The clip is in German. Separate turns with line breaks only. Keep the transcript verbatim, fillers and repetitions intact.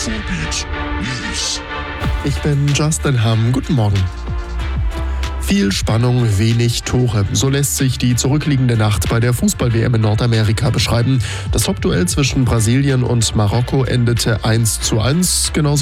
Infobeat News.
Ich bin Justin Hamm. Guten Morgen. Viel Spannung, wenig Tore. So lässt sich die zurückliegende Nacht bei der Fußball-W M in Nordamerika beschreiben. Das Topduell zwischen Brasilien und Marokko endete eins zu eins, genauso